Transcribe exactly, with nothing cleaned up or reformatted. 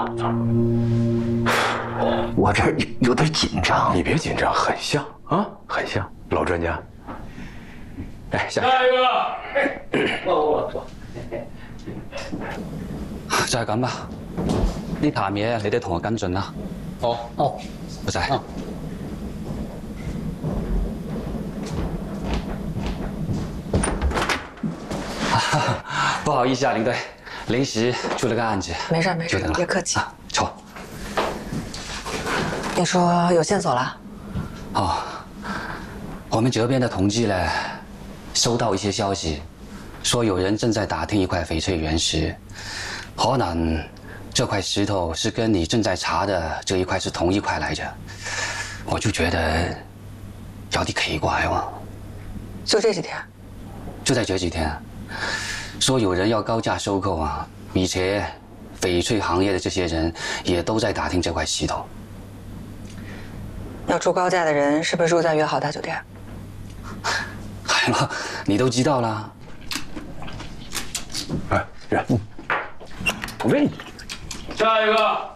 我这有点紧张。 你别紧张，很像啊，很像老专家。来，下下一个。 我我我。 就係咁啦。呢壇嘢你哋同我跟進啦。 哦哦， 唔使。 哦不好意思啊，林队，临时出了个案子。 没事没事，别客气。 抽。 你说有线索了？ 哦，我们这边的统计呢，收到一些消息，说有人正在打听一块翡翠原石，可能这块石头是跟你正在查的这一块是同一块来着，我就觉得有啲奇怪喎。 就这几天？ 就在这几天。 说有人要高价收购啊，而且翡翠行业的这些人也都在打听这块石头。 要出高价的人是不是住在约好大酒店？ 係咯，你都知道啦。 哎，人，我问你， 下一个。